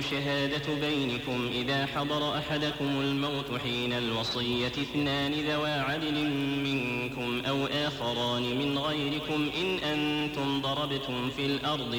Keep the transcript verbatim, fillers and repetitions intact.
شهادة بينكم إذا حضر أحدكم الموت حين الوصية اثنان ذوى عدل منكم أو آخران من غيركم إن أنتم ضربتم في الأرض